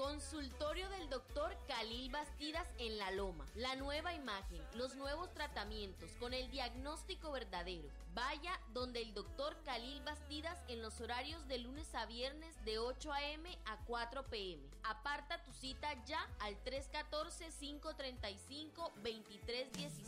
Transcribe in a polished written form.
Consultorio del doctor Khalil Bastidas en La Loma. La nueva imagen, los nuevos tratamientos con el diagnóstico verdadero. Vaya donde el doctor Khalil Bastidas en los horarios de lunes a viernes de 8 a.m. a 4 p.m. Aparta tu cita ya al 314-535-2316